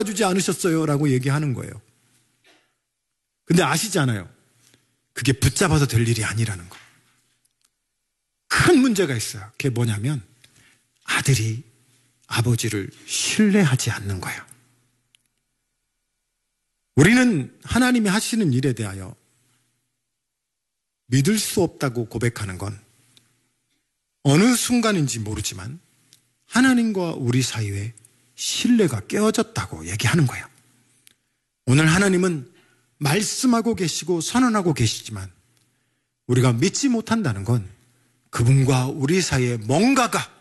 주지 않으셨어요? 라고 얘기하는 거예요. 근데 아시잖아요. 그게 붙잡아서 될 일이 아니라는 거. 큰 문제가 있어요. 그게 뭐냐면 아들이 아버지를 신뢰하지 않는 거예요. 우리는 하나님이 하시는 일에 대하여 믿을 수 없다고 고백하는 건 어느 순간인지 모르지만 하나님과 우리 사이에 신뢰가 깨어졌다고 얘기하는 거예요. 오늘 하나님은 말씀하고 계시고 선언하고 계시지만 우리가 믿지 못한다는 건 그분과 우리 사이에 뭔가가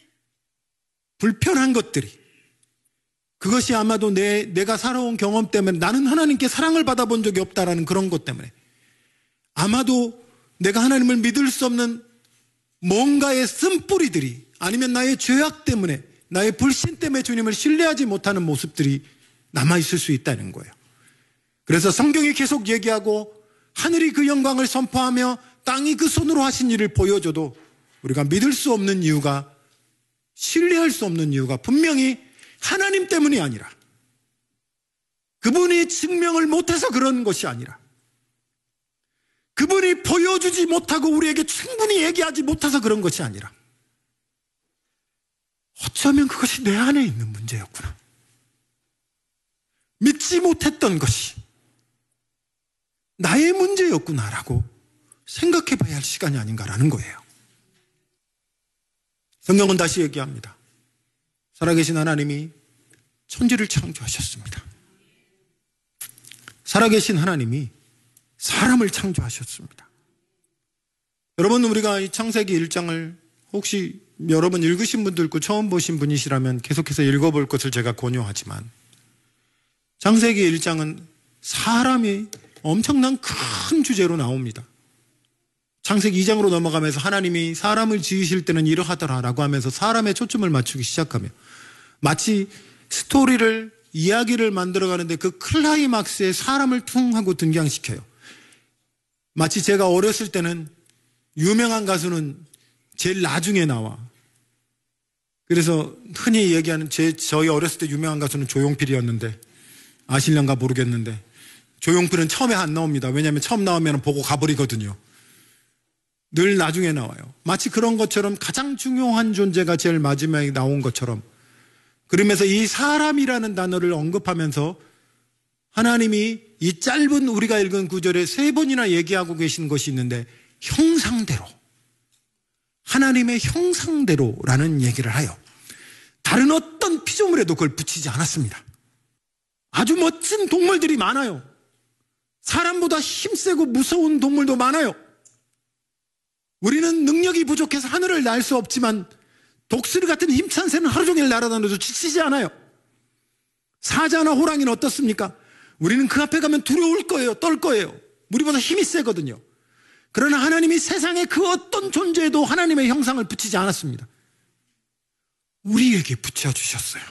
불편한 것들이, 그것이 아마도 내가 살아온 경험 때문에, 나는 하나님께 사랑을 받아본 적이 없다라는 그런 것 때문에, 아마도 내가 하나님을 믿을 수 없는 뭔가의 쓴뿌리들이, 아니면 나의 죄악 때문에, 나의 불신 때문에 주님을 신뢰하지 못하는 모습들이 남아있을 수 있다는 거예요. 그래서 성경이 계속 얘기하고 하늘이 그 영광을 선포하며 땅이 그 손으로 하신 일을 보여줘도 우리가 믿을 수 없는 이유가, 신뢰할 수 없는 이유가 분명히 하나님 때문이 아니라, 그분이 증명을 못해서 그런 것이 아니라, 그분이 보여주지 못하고 우리에게 충분히 얘기하지 못해서 그런 것이 아니라, 어쩌면 그것이 내 안에 있는 문제였구나. 믿지 못했던 것이 나의 문제였구나라고 생각해 봐야 할 시간이 아닌가라는 거예요. 성경은 다시 얘기합니다. 살아계신 하나님이 천지를 창조하셨습니다. 살아계신 하나님이 사람을 창조하셨습니다. 여러분, 우리가 이 창세기 1장을 혹시 여러분 읽으신 분도 있고 처음 보신 분이시라면 계속해서 읽어볼 것을 제가 권유하지만, 창세기 1장은 사람이 엄청난 큰 주제로 나옵니다. 창세기 2장으로 넘어가면서 하나님이 사람을 지으실 때는 이러하더라라고 하면서 사람의 초점을 맞추기 시작하며, 마치 스토리를, 이야기를 만들어가는데 그 클라이막스에 사람을 퉁 하고 등장시켜요. 마치 제가 어렸을 때는 유명한 가수는 제일 나중에 나와. 그래서 흔히 얘기하는, 저희 어렸을 때 유명한 가수는 조용필이었는데, 아실런가 모르겠는데 조용필은 처음에 안 나옵니다. 왜냐하면 처음 나오면 보고 가버리거든요. 늘 나중에 나와요. 마치 그런 것처럼 가장 중요한 존재가 제일 마지막에 나온 것처럼, 그러면서 이 사람이라는 단어를 언급하면서 하나님이 이 짧은 우리가 읽은 구절에 3번이나 얘기하고 계신 것이 있는데, 형상대로, 하나님의 형상대로라는 얘기를 하여 다른 어떤 피조물에도 그걸 붙이지 않았습니다. 아주 멋진 동물들이 많아요. 사람보다 힘세고 무서운 동물도 많아요. 우리는 능력이 부족해서 하늘을 날 수 없지만 독수리 같은 힘찬 새는 하루 종일 날아다녀도 지치지 않아요. 사자나 호랑이는 어떻습니까? 우리는 그 앞에 가면 두려울 거예요. 떨 거예요. 우리보다 힘이 세거든요. 그러나 하나님이 세상의 그 어떤 존재에도 하나님의 형상을 붙이지 않았습니다. 우리에게 붙여주셨어요.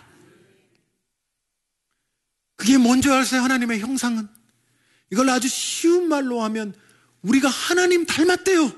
그게 뭔지 아세요? 하나님의 형상은, 이걸 아주 쉬운 말로 하면 우리가 하나님 닮았대요.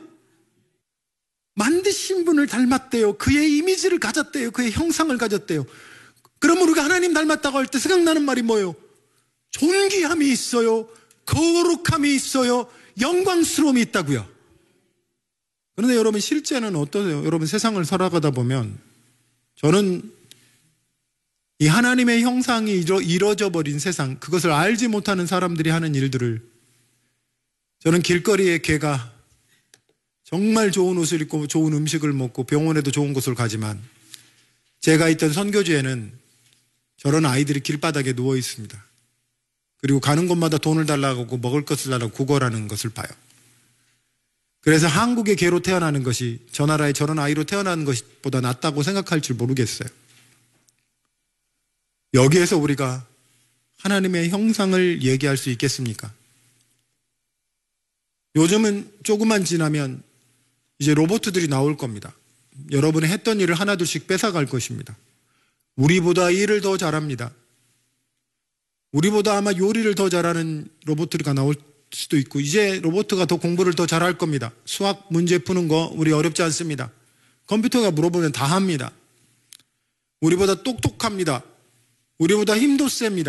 만드신 분을 닮았대요. 그의 이미지를 가졌대요. 그의 형상을 가졌대요. 그럼 우리가 하나님 닮았다고 할 때 생각나는 말이 뭐예요? 존귀함이 있어요. 거룩함이 있어요. 영광스러움이 있다고요. 그런데 여러분, 실제는 어떠세요? 여러분, 세상을 살아가다 보면 저는 이 하나님의 형상이 이루어져 버린 세상, 그것을 알지 못하는 사람들이 하는 일들을, 저는 길거리에 개가 정말 좋은 옷을 입고 좋은 음식을 먹고 병원에도 좋은 곳을 가지만, 제가 있던 선교지에는 저런 아이들이 길바닥에 누워 있습니다. 그리고 가는 곳마다 돈을 달라고 하고 먹을 것을 달라고 구걸하는 것을 봐요. 그래서 한국의 개로 태어나는 것이 저 나라의 저런 아이로 태어나는 것보다 낫다고 생각할 줄 모르겠어요. 여기에서 우리가 하나님의 형상을 얘기할 수 있겠습니까? 요즘은 조금만 지나면 이제 로봇들이 나올 겁니다. 여러분이 했던 일을 하나둘씩 뺏어갈 것입니다. 우리보다 일을 더 잘합니다. 우리보다 아마 요리를 더 잘하는 로봇들이 나올 수도 있고, 이제 로봇가 더 공부를 더 잘할 겁니다. 수학 문제 푸는 거 우리 어렵지 않습니다. 컴퓨터가 물어보면 다 합니다. 우리보다 똑똑합니다. 우리보다 힘도 셉니다.